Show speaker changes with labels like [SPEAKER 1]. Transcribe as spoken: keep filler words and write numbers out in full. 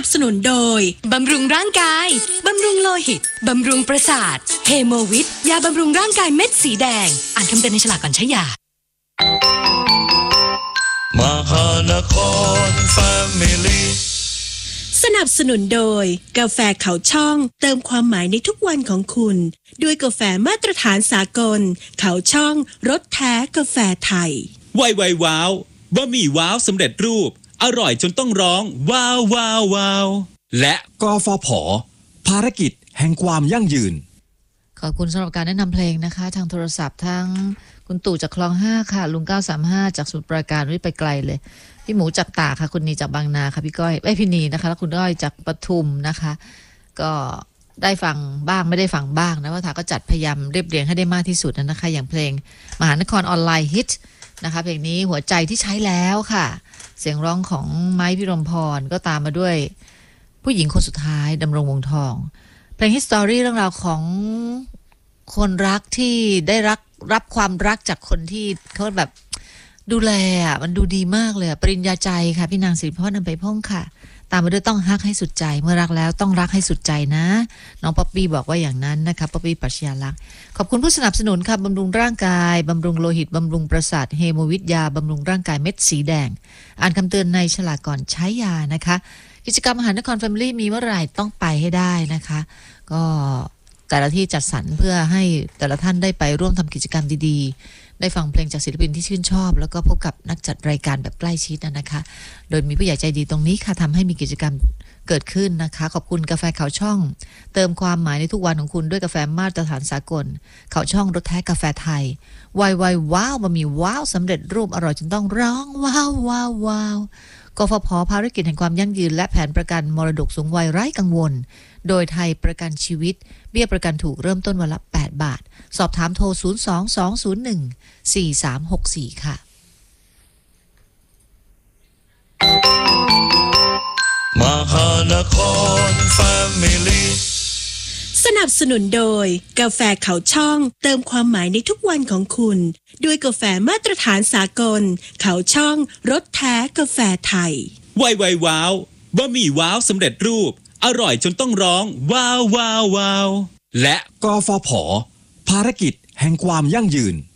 [SPEAKER 1] สนุนโดย
[SPEAKER 2] บำรุงร่างกายบำรุงโลหิตบำรุงประสาทเฮโมวิทยาบำรุงร่างกายเม็ดสีแดงอ่านคำเตือนในฉลากก่อนใช้ยาม
[SPEAKER 3] หานครแฟมิลี่
[SPEAKER 1] สนับสนุนโดยกาแฟเขาช่องเติมความหมายในทุกวันของคุณด้วยกาแฟมาตรฐานสากลเขาช่องรสแท้กาแฟไทย
[SPEAKER 4] ไวไวว้าวบะหมี่ว้าวสำเร็จรูปอร่อยจนต้องร้องว้าวว้าวว้าวและ
[SPEAKER 5] กฟผ.ภารกิจแห่งความยั่งยืน
[SPEAKER 6] ขอบคุณสำหรับการแนะนำเพลงนะคะทางโทรศัพท์ทั้งคุณตู่จากคลองห้าค่ะลุงเก้าสามห้าจากสมุทรปราการวิ่งไปไกลเลยพี่หมูจากตากค่ะคุณนีจากบางนาค่ะพี่ก้อยไอ้พี่นีนะคะแล้วคุณก้อยจากปทุมนะคะก็ได้ฟังบ้างไม่ได้ฟังบ้างนะว่าถาก็จัดพยายามเรียบเรียงให้ได้มากที่สุดนะคะอย่างเพลงมหานครออนไลน์ฮิตนะคะเพลงนี้หัวใจที่ใช้แล้วค่ะเสียงร้องของไม้พิรมพรก็ตามมาด้วยผู้หญิงคนสุดท้ายดำรงวงทองเพลงฮิตสตอรี่เรื่องราวของคนรักที่ได้รักรับความรักจากคนที่เขาแบบดูแลอ่ะมันดูดีมากเลยปริญญาใจค่ะพี่นางสิริพรนำไปพ่องค่ะตามมาด้วยต้องฮักให้สุดใจเมื่อรักแล้วต้องรักให้สุดใจนะน้องป๊อปปี้บอกว่าอย่างนั้นนะคะป๊อปปี้ปรัชญาลักษณ์ขอบคุณผู้สนับสนุนค่ะบำรุงร่างกายบำรุงโลหิตบำรุงประสาทเฮโมวิทยาบำรุงร่างกายเม็ดสีแดงอ่านคำเตือนในฉลากก่อนใช้ยานะคะกิจกรรมมหานครแฟมิลี่มีเมื่อไหร่ต้องไปให้ได้นะคะก็แต่ละที่จัดสรรเพื่อให้แต่ละท่านได้ไปร่วมทำกิจกรรมดีๆได้ฟังเพลงจากศิลปินที่ชื่นชอบแล้วก็พบกับนักจัดรายการแบบใกล้ชิดนะคะโดยมีผู้ใหญ่ใจดีตรงนี้ค่ะทำให้มีกิจกรรมเกิดขึ้นนะคะขอบคุณกาแฟเขาช่องเติมความหมายในทุกวันของคุณด้วยกาแฟมาตรฐานสากลเขาช่องรสแท้กาแฟไทยไวไวว้าวบะหมี่ว้าวสำเร็จรูปอร่อยจนต้องร้องว้าวว้าวว้าวกฟผ.ภารกิจแห่งความยั่งยืนและแผนประกันมรดกสูงวัยไร้กังวลโดยไทยประกันชีวิตเบี้ยประกันถูกเริ่มต้นวันละแปดบาทสอบถามโทรศูนย์ สอง สอง ศูนย์ หนึ่ง สี่ สาม หก สี่ค่ะ
[SPEAKER 3] มหานครแฟมิลี่
[SPEAKER 1] สนับสนุนโดยกาแฟเขาช่องเติมความหมายในทุกวันของคุณด้วยกาแฟมาตรฐานสากลเขาช่องรสแท้กาแฟไทย
[SPEAKER 4] ไวไวว้าวบะหมี่ว้าวสำเร็จรูปอร่อยจนต้องร้องว้าวว้าวว้าวและ
[SPEAKER 5] กฟผ.ภารกิจแห่งความยั่งยืน